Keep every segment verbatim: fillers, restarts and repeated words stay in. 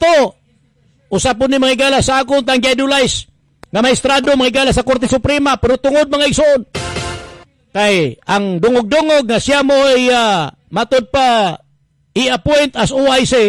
Ato, usapon ni mga igala sa akong tang giidolize nga maestrado mga igala sa Korte Suprema, pero tungod mga igsoon. Kay ang dungog-dungog nga siya mo ay uh, matod pa i-appoint as O I C.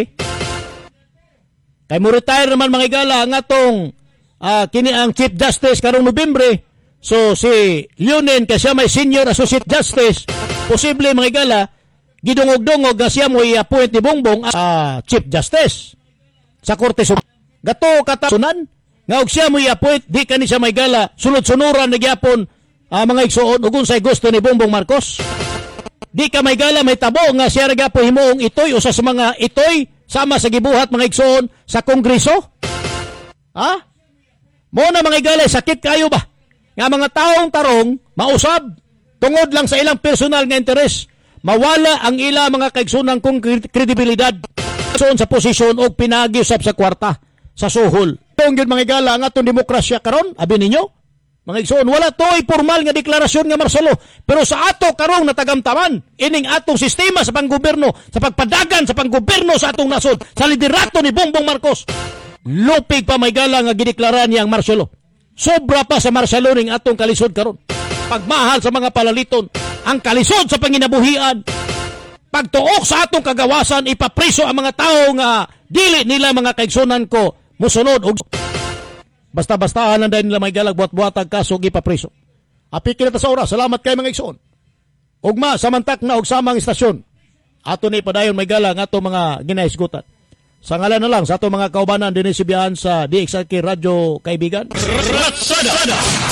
Kay mo retire naman mga igala nga tong uh, kini ang Chief Justice karong Nobyembre. So si Leonen kasi siya may Senior Associate Justice, posible mga igala gidungog-dungog nga siya mo i-appoint ni Bongbong as uh, Chief Justice sa Korte Suprema. Gato katasunan nga og siya mo i-appoint, di kani siya may gala sunod-sunuran nagyapon uh, mga igsuon ug unsay gusto ni Bongbong Marcos. Di ka may gala may tabo nga siya ra gyapon himuong itoy usa sa mga itoy sama sa gibuhat mga igsuon sa Kongreso. Ha? Mo na mga igala sakit kayo ba nga mga taong tarong mausab tungod lang sa ilang personal nga interes, mawala ang ila mga kaigsunan kong kredibilidad sa posisyon o pinagi usab sa kwarta sa suhol. Tong gyud mga igala nga atong demokrasya karon, abi ninyo mga igsoon, wala toy formal nga deklarasyon nga Marcelo, pero sa ato karong natagamtaman ining atong sistema sa panggobyerno, sa pagpadagan sa panggobyerno sa atong nasod, sa liderato ni Bongbong Marcos, lupig pa mga igala nga gideklara niya ang Marcelo. Sobra pa sa Marcelo ning atong kalisod karon. Pagmahal sa mga palaliton, ang kalisod sa panginabuhian, pagtuok sa atong kagawasan, ipapriso ang mga tao nga dili nila mga kaigsunan ko musunod og basta-bastahan lang dahil nila may galag buhat-buhatag kaso ipapriso. Apik kita sa oras. Salamat kay mga igsoon. Ugma samantak na og samang istasyon. Ato ni padayon may galang ato mga ginahisgutan. Sa ngalan na lang sa ato mga kaubanan dinhi sibihan sa D X R K Radio kaibigan. Ratsada.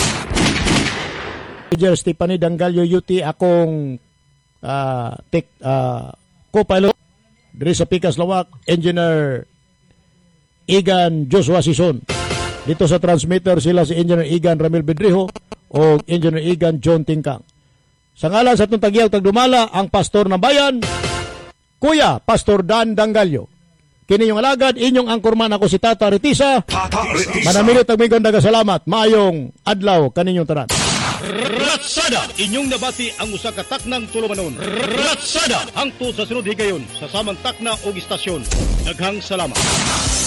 Engineer Stephanie Dangalio U T akong uh, tech uh, co-pilot diri sa Pikas Lawak, Engineer Igan Joshua Sison. Dito sa transmitter sila si Engineer Igan Ramil Bedrijo o Engineer Igan John Tingkang. Sa ngalan sa itong tagyaw tagdumala, ang pastor ng bayan, Kuya Pastor Dan Dangalio. Kini yung alagad, inyong angkorman ako si Tata Retisa. Manamilit ang migon daga salamat. Maayong adlaw kaninyong tanan. Ratsada! Inyong nabati ang usa ka taknang tulumanon. Ratsada! Hangtod sa sunod higayon sa samang takna o istasyon. Daghang salamat.